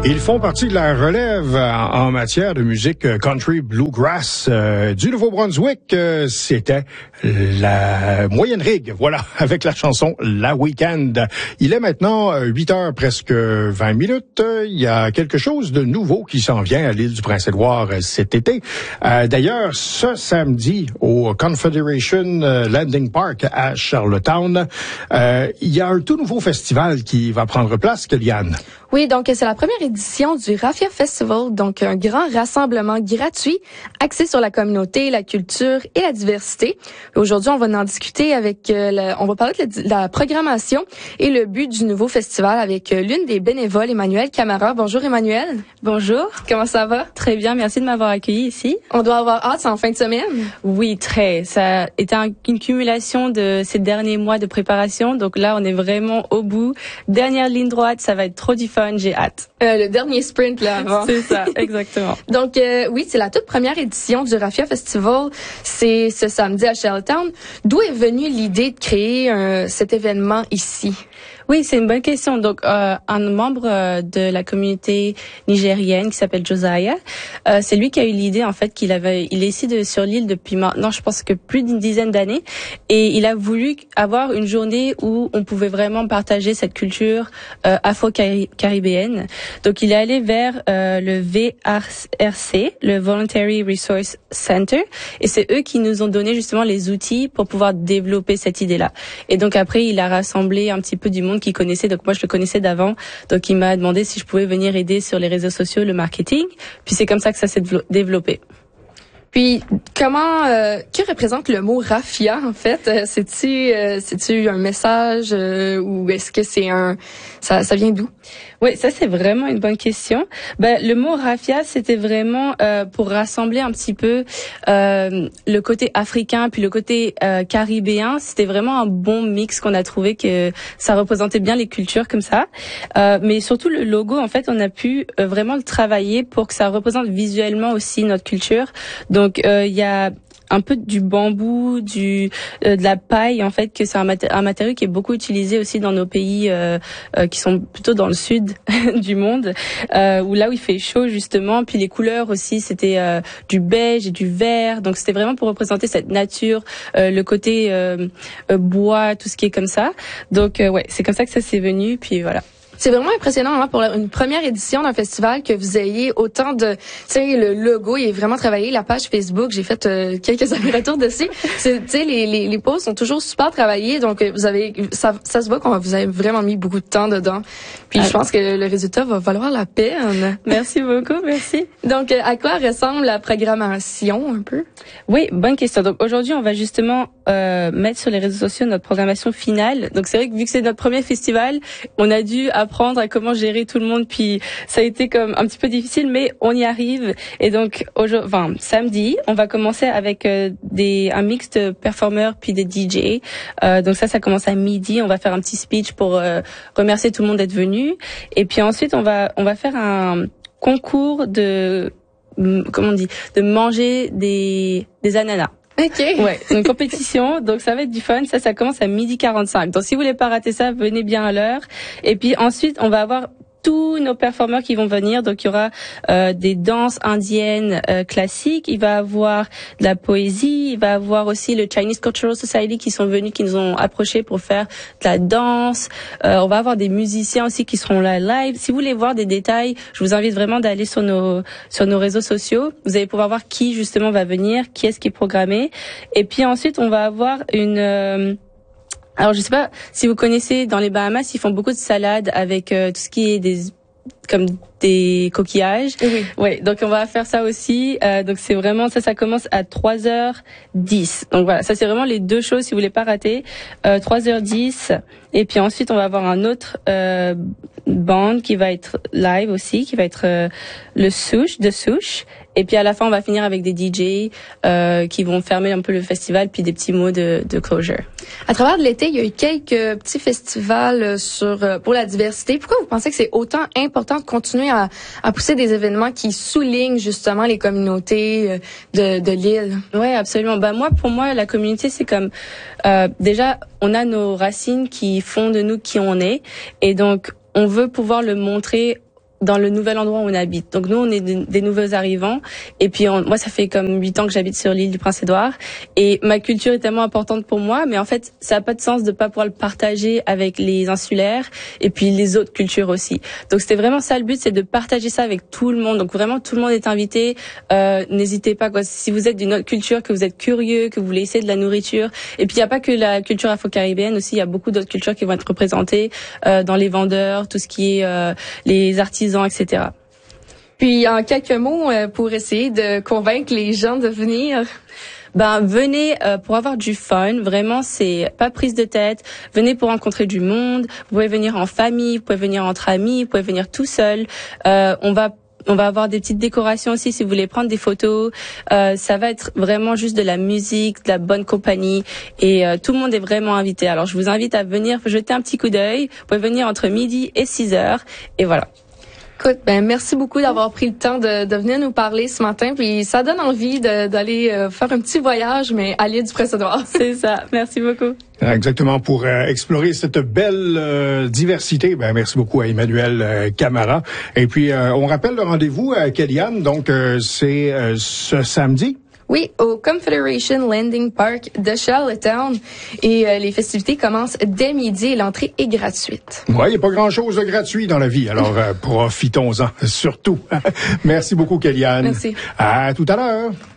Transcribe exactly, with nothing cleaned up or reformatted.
Ils font partie de la relève en matière de musique country bluegrass euh, du Nouveau-Brunswick. Euh, c'était la Moyenne Rigue, voilà, avec la chanson La Weekend. Il est maintenant huit heures presque vingt minutes. Il y a quelque chose de nouveau qui s'en vient à l'île du Prince-Édouard cet été. Euh, d'ailleurs, ce samedi au Confederation Landing Park à Charlottetown, euh, il y a un tout nouveau festival qui va prendre place, Kellyanne. Oui, donc c'est la première édition du Raffia Festival, donc un grand rassemblement gratuit axé sur la communauté, la culture et la diversité. Aujourd'hui, on va en discuter avec, euh, la, on va parler de la, la programmation et le but du nouveau festival avec euh, l'une des bénévoles, Emmanuelle Camara. Bonjour Emmanuelle. Bonjour. Comment ça va? Très bien, merci de m'avoir accueilli ici. On doit avoir hâte, c'est en fin de semaine? Oui, très. Ça a été un, une cumulation de ces derniers mois de préparation, donc là, on est vraiment au bout. Dernière ligne droite, ça va être trop du fun. J'ai hâte. Euh, le dernier sprint, là, avant. C'est ça, exactement. Donc, euh, oui, c'est la toute première édition du Raffia Festival. C'est ce samedi à Charlottetown. D'où est venue l'idée de créer euh, cet événement ici? Oui, c'est une bonne question. Donc, euh, un membre euh, de la communauté nigérienne qui s'appelle Josiah, euh, c'est lui qui a eu l'idée, en fait, qu'il avait, il est ici de, sur l'île depuis maintenant, je pense que plus d'une dizaine d'années, et il a voulu avoir une journée où on pouvait vraiment partager cette culture euh, afro-caribéenne. Donc, il est allé vers euh, le V R C, le Voluntary Resource Center, et c'est eux qui nous ont donné justement les outils pour pouvoir développer cette idée-là. Et donc, après, il a rassemblé un petit peu du monde qui connaissait, donc moi je le connaissais d'avant, donc il m'a demandé si je pouvais venir aider sur les réseaux sociaux, le marketing, puis c'est comme ça que ça s'est développé. Puis, comment, euh, que représente le mot raffia, en fait? Euh, c'est-tu, euh, c'est-tu un message, euh, ou est-ce que c'est un, ça, ça vient d'où? Oui, ça c'est vraiment une bonne question. Ben, le mot raffia, c'était vraiment euh, pour rassembler un petit peu euh, le côté africain puis le côté euh, caribéen. C'était vraiment un bon mix qu'on a trouvé, que ça représentait bien les cultures comme ça. Euh, mais surtout le logo, en fait, on a pu euh, vraiment le travailler pour que ça représente visuellement aussi notre culture. Donc il euh, y a un peu du bambou, du euh, de la paille, en fait, que c'est un, maté- un matériau qui est beaucoup utilisé aussi dans nos pays euh, euh, qui sont plutôt dans le sud du monde, euh, où là où il fait chaud justement. Puis les couleurs aussi, c'était euh, du beige et du vert, donc c'était vraiment pour représenter cette nature, euh, le côté euh, euh, bois, tout ce qui est comme ça. Donc euh, ouais, c'est comme ça que ça s'est venu. Puis voilà. C'est vraiment impressionnant, hein, pour une première édition d'un festival que vous ayez autant de, tu sais, le logo, il est vraiment travaillé, la page Facebook, j'ai fait euh, quelques allers-retours dessus. C'est, tu sais, les, les les posts sont toujours super travaillés, donc vous avez, ça, ça se voit qu'on vous avez vraiment mis beaucoup de temps dedans. Puis ah, je pense que le résultat va valoir la peine. Merci beaucoup, merci. Donc, à quoi ressemble la programmation un peu? Oui, bonne question. Donc aujourd'hui, on va justement euh, mettre sur les réseaux sociaux notre programmation finale. Donc c'est vrai que vu que c'est notre premier festival, on a dû apprendre à comment gérer tout le monde, puis ça a été comme un petit peu difficile, mais on y arrive. Et donc aujourd'hui, enfin samedi, on va commencer avec euh, des un mix de performeurs puis de D J. Euh, donc ça, ça commence à midi. On va faire un petit speech pour euh, remercier tout le monde d'être venu. Et puis ensuite, on va on va faire un concours de comment on dit de manger des des ananas. OK. Ouais, une compétition, donc ça va être du fun. Ça, ça commence à midi quarante-cinq. Donc si vous voulez pas rater ça, venez bien à l'heure. Et puis ensuite, on va avoir tous nos performeurs qui vont venir. Donc il y aura euh, des danses indiennes euh, classiques, il va avoir de la poésie, il va avoir aussi le Chinese Cultural Society qui sont venus, qui nous ont approchés pour faire de la danse. Euh, on va avoir des musiciens aussi qui seront là live. Si vous voulez voir des détails, je vous invite vraiment d'aller sur nos sur nos réseaux sociaux. Vous allez pouvoir voir qui justement va venir, qui est-ce qui est programmé. Et puis ensuite, on va avoir une euh, alors, je sais pas si vous connaissez, dans les Bahamas, ils font beaucoup de salades avec euh, tout ce qui est des comme des coquillages. Oui. Ouais, donc on va faire ça aussi. Euh, donc c'est vraiment ça, ça commence à trois heures dix. Donc voilà, ça c'est vraiment les deux choses si vous voulez pas rater. Euh, trois heures dix. Et puis ensuite on va avoir un autre euh, band qui va être live aussi, qui va être euh, le Souche de Souche. Et puis à la fin on va finir avec des D J euh, qui vont fermer un peu le festival, puis des petits mots de, de closure. À travers de l'été, il y a eu quelques petits festivals sur pour la diversité. Pourquoi vous pensez que c'est autant important de continuer à, à pousser des événements qui soulignent justement les communautés de, de l'île? Ouais, absolument. Ben moi, pour moi, la communauté, c'est comme euh, déjà, on a nos racines qui font de nous qui on est, et donc on veut pouvoir le montrer dans le nouvel endroit où on habite. Donc nous, on est de, des nouveaux arrivants. Et puis on, moi, ça fait comme huit ans que j'habite sur l'île du Prince-Édouard. Et ma culture est tellement importante pour moi, mais en fait, ça n'a pas de sens de pas pouvoir le partager avec les insulaires et puis les autres cultures aussi. Donc c'était vraiment ça le but, c'est de partager ça avec tout le monde. Donc vraiment, tout le monde est invité. Euh, n'hésitez pas, quoi. Si vous êtes d'une autre culture, que vous êtes curieux, que vous voulez essayer de la nourriture. Et puis il n'y a pas que la culture afro-caribéenne aussi, il y a beaucoup d'autres cultures qui vont être représentées euh, dans les vendeurs, tout ce qui est euh, les artisans, et cetera. Puis, en quelques mots, euh, pour essayer de convaincre les gens de venir. Ben venez euh, pour avoir du fun. Vraiment, c'est pas prise de tête. Venez pour rencontrer du monde. Vous pouvez venir en famille, vous pouvez venir entre amis, vous pouvez venir tout seul. Euh, on va On va avoir des petites décorations aussi si vous voulez prendre des photos. Euh, ça va être vraiment juste de la musique, de la bonne compagnie et euh, tout le monde est vraiment invité. Alors je vous invite à venir jeter un petit coup d'œil. Vous pouvez venir entre midi et six heures et voilà. Écoute, ben merci beaucoup d'avoir pris le temps de, de venir nous parler ce matin. Puis ça donne envie de, d'aller euh, faire un petit voyage, mais à l'île du Prince-Édouard. C'est ça. Merci beaucoup. Exactement, pour euh, explorer cette belle euh, diversité. Ben merci beaucoup à Emmanuel euh, Camara. Et puis euh, on rappelle le rendez-vous à Kellyanne. Donc euh, c'est euh, ce samedi. Oui, au Confederation Landing Park de Charlottetown. Et euh, les festivités commencent dès midi et l'entrée est gratuite. Oui, il n'y a pas grand-chose de gratuit dans la vie, alors euh, profitons-en surtout. Merci beaucoup, Kellyanne. Merci. À tout à l'heure.